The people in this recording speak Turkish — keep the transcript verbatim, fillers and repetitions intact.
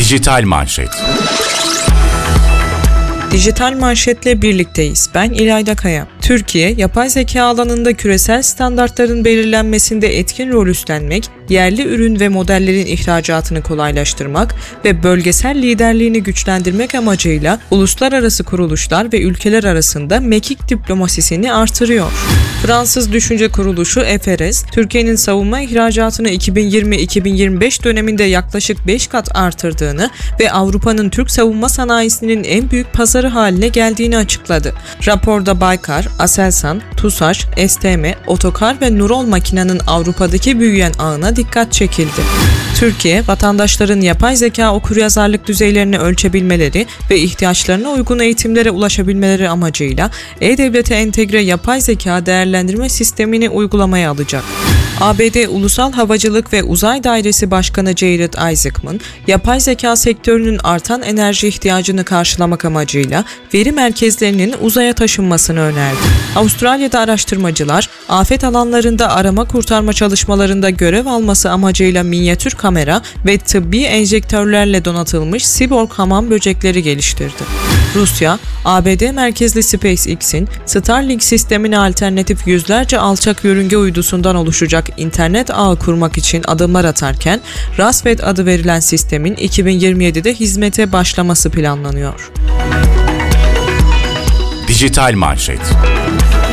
Dijital Manşet. Dijital Manşet'le birlikteyiz. Ben İlayda Kaya. Türkiye, yapay zeka alanında küresel standartların belirlenmesinde etkin rol üstlenmek, yerli ürün ve modellerin ihracatını kolaylaştırmak ve bölgesel liderliğini güçlendirmek amacıyla uluslararası kuruluşlar ve ülkeler arasında mekik diplomasisini artırıyor. Fransız düşünce kuruluşu F R S, Türkiye'nin savunma ihracatını iki bin yirmi iki bin yirmi beş döneminde yaklaşık beş kat artırdığını ve Avrupa'nın Türk savunma sanayisinin en büyük pazarı haline geldiğini açıkladı. Raporda Baykar, Aselsan, TUSAŞ, S T M, Otokar ve Nurol Makina'nın Avrupa'daki büyüyen ağına dikkat çekildi. Türkiye, vatandaşların yapay zeka okuryazarlık düzeylerini ölçebilmeleri ve ihtiyaçlarına uygun eğitimlere ulaşabilmeleri amacıyla E-Devlet'e entegre yapay zeka değerlendirme sistemini uygulamaya alacak. A B D Ulusal Havacılık ve Uzay Dairesi Başkanı Jared Isaacman, yapay zeka sektörünün artan enerji ihtiyacını karşılamak amacıyla veri merkezlerinin uzaya taşınmasını önerdi. Avustralya'da araştırmacılar, afet alanlarında arama kurtarma çalışmalarında görev alması amacıyla minyatür kamera ve tıbbi enjektörlerle donatılmış siborg hamam böcekleri geliştirdi. Rusya, A B D merkezli SpaceX'in Starlink sistemine alternatif yüzlerce alçak yörünge uydusundan oluşacak internet ağı kurmak için adımlar atarken, Raspet adı verilen sistemin iki bin yirmi yedide hizmete başlaması planlanıyor. Dijital Manşet.